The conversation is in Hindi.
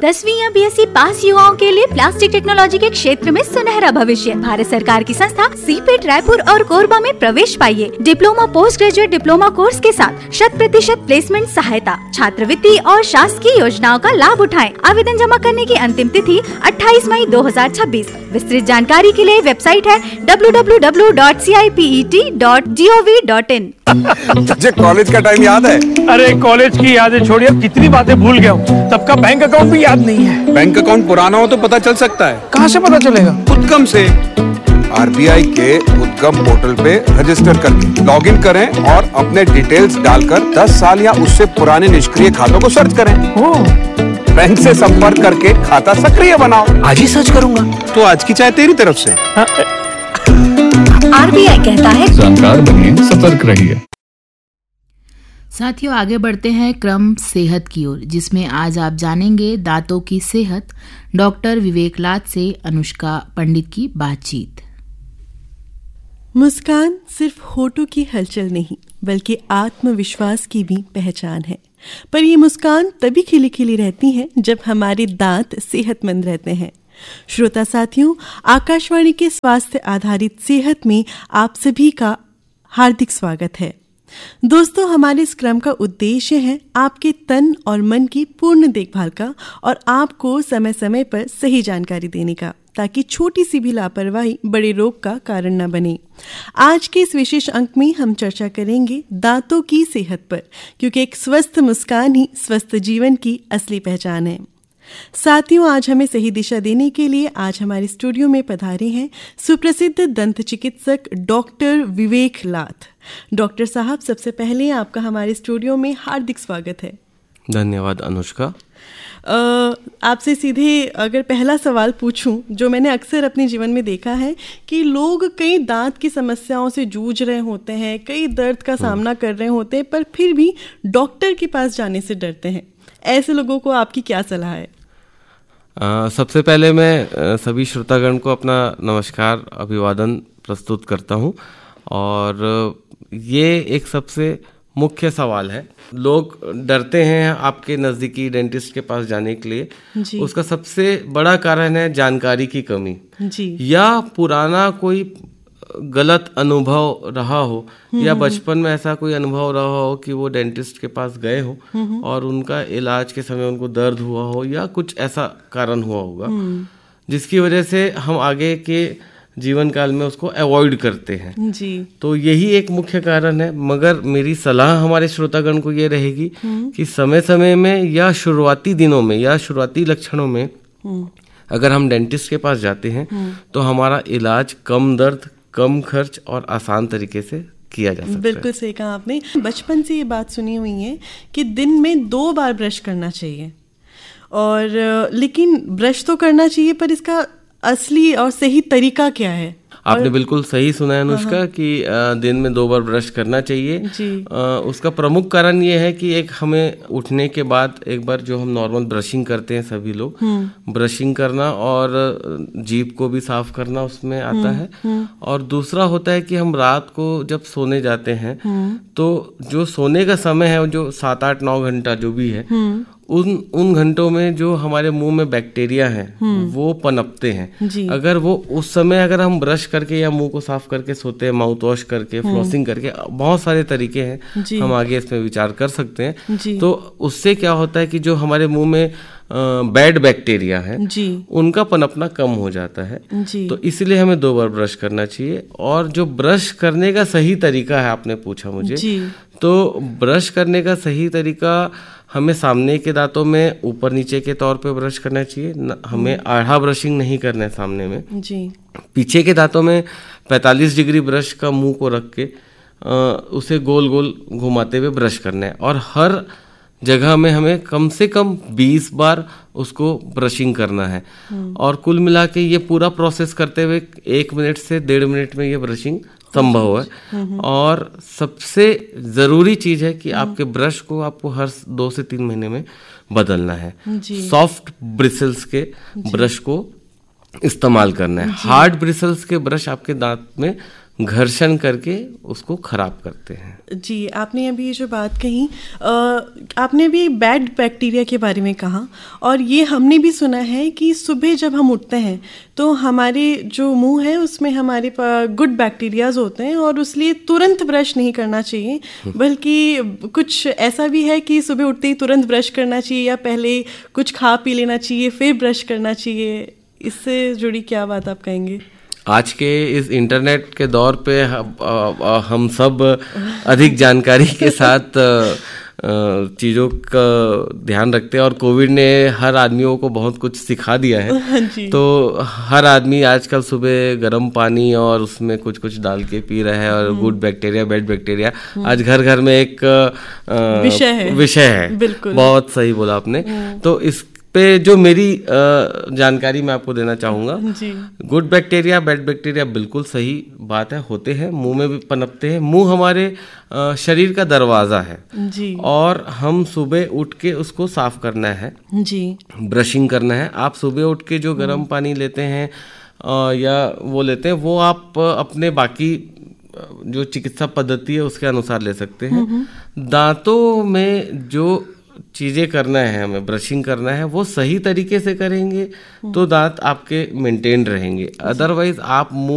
10वीं या BSc पास युवाओं के लिए प्लास्टिक टेक्नोलॉजी के क्षेत्र में सुनहरा भविष्य। भारत सरकार की संस्था सीपेट रायपुर और कोरबा में प्रवेश पाइए। Diploma, post graduate diploma course के साथ 100% प्लेसमेंट सहायता, छात्रवृत्ति और शासकीय योजनाओं का लाभ उठाएं। आवेदन जमा करने की अंतिम तिथि 28 मई 2026। विस्तृत जानकारी के लिए वेबसाइट है www.cipet.gov.in। तुझे कॉलेज का टाइम याद है? अरे कॉलेज की यादें छोड़िए, कितनी बातें भूल गया हूँ। तब का बैंक अकाउंट भी याद नहीं है। बैंक अकाउंट पुराना हो तो पता चल सकता है। कहाँ से पता चलेगा? उद्गम से। RBI के उद्गम पोर्टल पे रजिस्टर करके लॉगिन करें और अपने डिटेल्स डालकर 10 साल या उससे पुराने निष्क्रिय खातों को सर्च करें। बैंक से संपर्क करके खाता सक्रिय बनाओ। आज ही सर्च करूंगा। तो आज की चाय तेरी तरफ से। RBI कहता है जानकार बनिए, सतर्क रहिए। साथियों, आगे बढ़ते हैं क्रम सेहत की ओर, जिसमें आज आप जानेंगे दांतों की सेहत। डॉक्टर विवेक लात से अनुष्का पंडित की बातचीत। मुस्कान सिर्फ होठों की हलचल नहीं बल्कि आत्मविश्वास की भी पहचान है। पर ये मुस्कान तभी खिली खिली रहती है जब हमारे दांत सेहतमंद रहते हैं। श्रोता साथियों, आकाशवाणी के स्वास्थ्य आधारित सेहत में आप सभी का हार्दिक स्वागत है। दोस्तों, हमारे इस क्रम का उद्देश्य है आपके तन और मन की पूर्ण देखभाल का और आपको समय समय पर सही जानकारी देने का, ताकि छोटी सी भी लापरवाही बड़े रोग का कारण न बने। आज के इस विशेष अंक में हम चर्चा करेंगे दांतों की सेहत पर, क्योंकि एक स्वस्थ मुस्कान ही स्वस्थ जीवन की असली पहचान है। साथियों, आज हमें सही दिशा देने के लिए आज हमारे स्टूडियो में पधारे हैं सुप्रसिद्ध दंत चिकित्सक डॉक्टर विवेक लात। डॉक्टर साहब, सबसे पहले आपका हमारे स्टूडियो में हार्दिक स्वागत है। धन्यवाद अनुष्का। आपसे सीधे अगर पहला सवाल पूछूं, जो मैंने अक्सर अपने जीवन में देखा है कि लोग कई दांत की समस्याओं से जूझ रहे होते हैं, कई दर्द का सामना कर रहे होते हैं, पर फिर भी डॉक्टर के पास जाने से डरते हैं। ऐसे लोगों को आपकी क्या सलाह है? सबसे पहले मैं सभी श्रोतागण को अपना नमस्कार, अभिवादन प्रस्तुत करता हूं। और ये एक सबसे मुख्य सवाल है। लोग डरते हैं आपके नज़दीकी डेंटिस्ट के पास जाने के लिए। उसका सबसे बड़ा कारण है जानकारी की कमी जी। या पुराना कोई गलत अनुभव रहा हो, या बचपन में ऐसा कोई अनुभव रहा हो कि वो डेंटिस्ट के पास गए हो और उनका इलाज के समय उनको दर्द हुआ हो, या कुछ ऐसा कारण हुआ होगा जिसकी वजह से हम आगे के जीवन काल में उसको अवॉइड करते हैं जी। तो यही एक मुख्य कारण है। मगर मेरी सलाह हमारे श्रोतागण को ये रहेगी कि समय समय में या शुरुआती दिनों में या शुरुआती लक्षणों में अगर हम डेंटिस्ट के पास जाते हैं तो हमारा इलाज कम दर्द, कम खर्च और आसान तरीके से किया जा सकता है। बिल्कुल सही कहा आपने। बचपन से ये बात सुनी हुई है कि दिन में 2 बार ब्रश करना चाहिए, और लेकिन ब्रश तो करना चाहिए, पर इसका असली और सही तरीका क्या है? आपने बिल्कुल सही सुना है अनुष्का कि दिन में 2 बार ब्रश करना चाहिए जी। उसका प्रमुख कारण ये है कि एक हमें उठने के बाद एक बार जो हम नॉर्मल ब्रशिंग करते हैं सभी लोग, ब्रशिंग करना और जीभ को भी साफ करना उसमें आता है। और दूसरा होता है कि हम रात को जब सोने जाते हैं तो जो सोने का समय है, जो 7, 8, 9 घंटा जो भी है, उन घंटों में जो हमारे मुंह में बैक्टीरिया हैं वो पनपते हैं। अगर वो उस समय अगर हम ब्रश करके या मुंह को साफ करके सोते हैं, माउथ वॉश करके, फ्लॉसिंग करके, बहुत सारे तरीके हैं, हम आगे इसमें विचार कर सकते हैं। तो उससे क्या होता है कि जो हमारे मुंह में बैड बैक्टीरिया है उनका पनपना कम हो जाता है। तो इसलिए हमें 2 बार ब्रश करना चाहिए। और जो ब्रश करने का सही तरीका है, आपने पूछा मुझे, तो ब्रश करने का सही तरीका हमें सामने के दांतों में ऊपर नीचे के तौर पे ब्रश करना चाहिए। हमें आधा ब्रशिंग नहीं करना है सामने में जी। पीछे के दांतों में 45 डिग्री ब्रश का मुंह को रख के उसे गोल गोल घुमाते हुए ब्रश करना है। और हर जगह में हमें कम से कम 20 बार उसको ब्रशिंग करना है। और कुल मिला के ये पूरा प्रोसेस करते हुए 1 मिनट से 1.5 मिनट में ये ब्रशिंग संभव है। और सबसे ज़रूरी चीज़ है कि आपके ब्रश को आपको हर 2 से 3 महीने में बदलना है। सॉफ्ट ब्रिसल्स के ब्रश को इस्तेमाल करना है। हार्ड ब्रिसल्स के ब्रश आपके दांत में घर्षण करके उसको खराब करते हैं। जी, आपने अभी ये जो बात कही, आपने भी बैड बैक्टीरिया के बारे में कहा, और ये हमने भी सुना है कि सुबह जब हम उठते हैं तो हमारे जो मुंह है उसमें हमारे गुड बैक्टीरियाज होते हैं, और इसलिए तुरंत ब्रश नहीं करना चाहिए, बल्कि कुछ ऐसा भी है कि सुबह उठते ही तुरंत ब्रश करना चाहिए, या पहले कुछ खा पी लेना चाहिए फिर ब्रश करना चाहिए। इससे जुड़ी क्या बात आप कहेंगे? आज के इस इंटरनेट के दौर पे हम सब अधिक जानकारी के साथ चीज़ों का ध्यान रखते हैं, और कोविड ने हर आदमियों को बहुत कुछ सिखा दिया है। तो हर आदमी आजकल सुबह गर्म पानी और उसमें कुछ कुछ डाल के पी रहा है, और गुड बैक्टीरिया बैड बैक्टीरिया आज घर घर में एक विषय है। बिल्कुल, बहुत सही बोला आपने। तो इस पे जो मेरी जानकारी मैं आपको देना चाहूँगा, गुड बैक्टीरिया बैड बैक्टीरिया बिल्कुल सही बात है, होते हैं, मुंह में भी पनपते हैं। मुंह हमारे शरीर का दरवाज़ा है जी, और हम सुबह उठ के उसको साफ करना है जी, ब्रशिंग करना है। आप सुबह उठ के जो गर्म पानी लेते हैं या वो लेते हैं, वो आप अपने बाकी जो चिकित्सा पद्धति है उसके अनुसार ले सकते हैं। दांतों में जो चीज़ें करना है, हमें ब्रशिंग करना है, वो सही तरीके से करेंगे तो दांत आपके मेंटेन रहेंगे। अदरवाइज आप मुंह